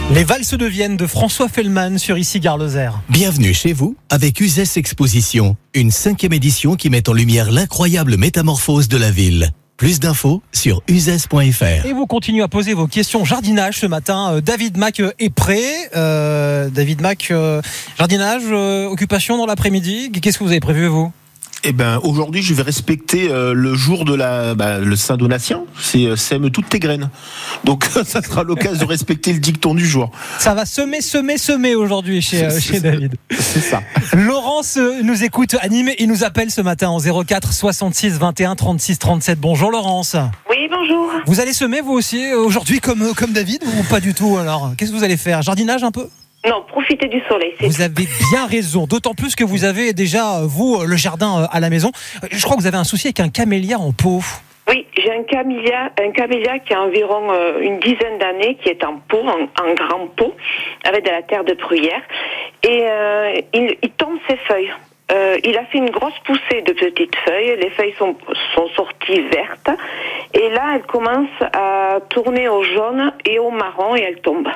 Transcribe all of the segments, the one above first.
Les valses de Vienne de François Fellman sur Issy-Gare-Lozère. Bienvenue chez vous avec Uzès Exposition, une 5e édition qui met en lumière l'incroyable métamorphose de la ville. Plus d'infos sur uzès.fr. Et vous continuez à poser vos questions jardinage ce matin. David Mac est prêt. David Mac, jardinage, occupation dans l'après-midi. Qu'est-ce que vous avez prévu, vous ? Eh ben, aujourd'hui, je vais respecter le jour de le Saint-Donatien. C'est sème toutes tes graines. Donc, ça sera l'occasion de respecter le dicton du jour. Ça va semer aujourd'hui chez David. C'est ça. Laurence nous écoute, anime et nous appelle ce matin en 04 66 21 36 37. Bonjour Laurence. Oui, bonjour. Vous allez semer vous aussi aujourd'hui comme David ou pas du tout alors ? Qu'est-ce que vous allez faire ? Jardinage un peu ? Non, profitez du soleil. Vous avez bien raison, d'autant plus que vous avez déjà, vous, le jardin à la maison. Je crois que vous avez un souci avec un camélia en pot. Oui, j'ai un camélia qui a environ une dizaine d'années, qui est en pot, en grand pot, avec de la terre de bruyère. Et il tombe ses feuilles. Il a fait une grosse poussée de petites feuilles. Les feuilles sont sorties vertes. Et là, elles commencent à tourner au jaune et au marron et elles tombent.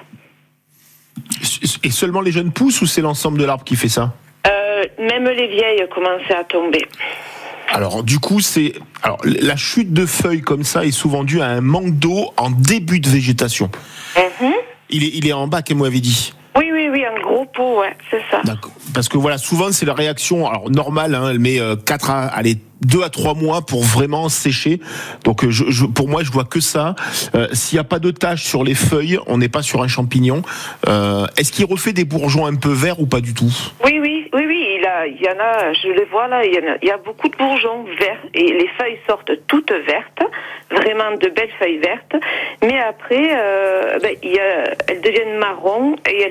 Et seulement les jeunes poussent ou c'est l'ensemble de l'arbre qui fait ça ? Même les vieilles commencent à tomber. Alors du coup, la chute de feuilles comme ça est souvent due à un manque d'eau en début de végétation. Mm-hmm. Il est en bas, qu'elle m'avait dit. Oui, un gros pot, ouais, c'est ça. D'accord. Parce que voilà, souvent c'est la réaction, alors normale, elle met 2 à 3 mois pour vraiment sécher. Donc pour moi, je vois que ça. S'il n'y a pas de taches sur les feuilles, on n'est pas sur un champignon. Est-ce qu'il refait des bourgeons un peu verts ou pas du tout ? Oui, il y en a, je les vois là, il y a beaucoup de bourgeons verts et les feuilles sortent toutes vertes, vraiment de belles feuilles vertes, mais après elles deviennent marron et